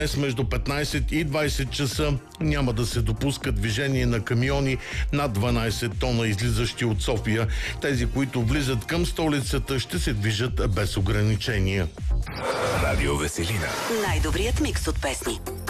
Днес между 15 и 20 часа няма да се допуска движение на камиони над 12 тона, излизащи от София. Тези, които влизат към столицата, ще се движат без ограничения. Радио Веселина. Най-добрият микс от песни.